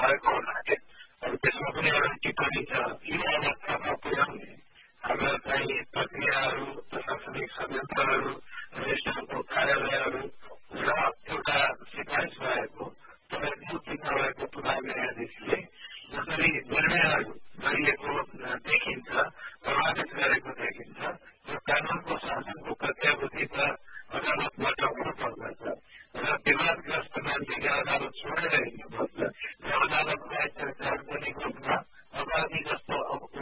भएको हुनाले त्यसमा पनि एउटा टिप्पणी छ यो अवस्थामा पुर्याउने हाम्रा चाहिँ प्रक्रियाहरू प्रशासनिक संयन्त्रहरू रजिस्ट्रारको कार्यालयहरू र एउटा सिफारिस भएको तपाईँको चिन्ताको प्रधान न्यायाधीशले जसरी निर्णयहरू गरिएको देखिन्छ प्रभावित गरेको देखिन्छ र कानुनको शासनको प्रत्याभूति त अदालतबाट हुन